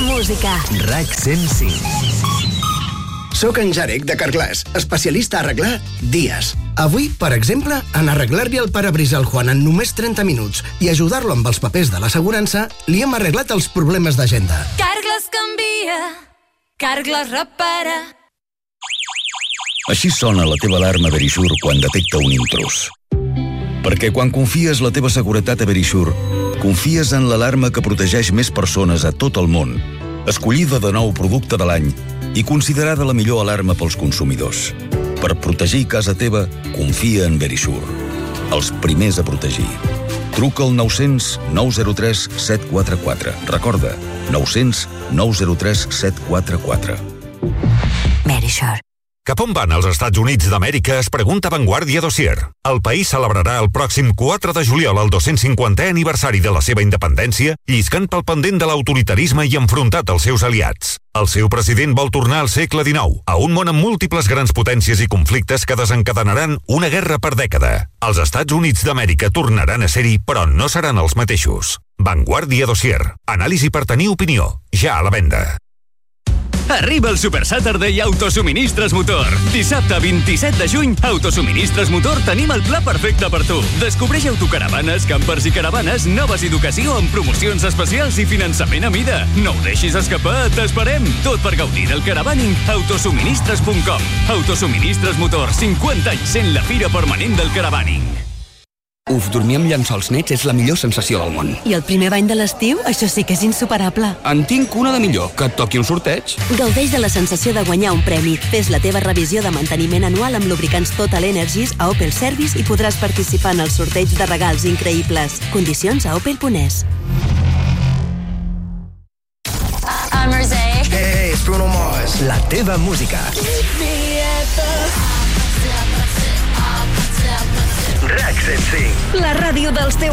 música. RAC 105. Soc en Jarek de Carglass, especialista a arreglar dies. Avui, per exemple, en arreglar-li el parabris al Juan en només 30 minuts i ajudar-lo amb els papers de l'assegurança, li hem arreglat els problemes d'agenda. Carglass canvia, Carglass repara. Així sona la teva alarma Verisure quan detecta un intrús. Perquè quan confies la teva seguretat a Verisure, confies en l'alarma que protegeix més persones a tot el món, escollida de nou producte de l'any i considerada la millor alarma pels consumidors. Per protegir casa teva, confia en Verisure. Els primers a protegir. Truca al 900 903 744. Recorda, 900 903 744. Verisure. Cap on van els Estats Units d'Amèrica es pregunta Vanguardia Dossier. El país celebrarà el pròxim 4 de juliol el 250è aniversari de la seva independència, lliscant pel pendent de l'autoritarisme i enfrontat als seus aliats. El seu president vol tornar al segle XIX, a un món amb múltiples grans potències i conflictes que desencadenaran una guerra per dècada. Els Estats Units d'Amèrica tornaran a ser-hi, però no seran els mateixos. Vanguardia Dossier. Anàlisi per tenir opinió. Ja a la venda. Arriba el Super Saturday Autosuministres Motor. Dissabte 27 de juny, Autosuministres Motor tenim el pla perfecte per tu. Descobreix autocaravanes, campers i caravanes, noves i d'ocasió amb promocions especials i finançament a mida. No ho deixis escapar, t'esperem. Tot per gaudir del caravaning. Autosuministres.com. Autosuministres Motor, 50 anys sent la fira permanent del caravaning. Dormir amb llençols nets és la millor sensació del món. I el primer bany de l'estiu? Això sí que és insuperable. En tinc una de millor, que et toqui un sorteig. Gaudeix de la sensació de guanyar un premi. Fes la teva revisió de manteniment anual amb lubricants Total Energies a Opel Service i podràs participar en el sorteig de regals increïbles. Condicions a opel.es. I'm Rosé. Hey, és Bruno Mars. La teva música. RAC 105. La ràdio dels teus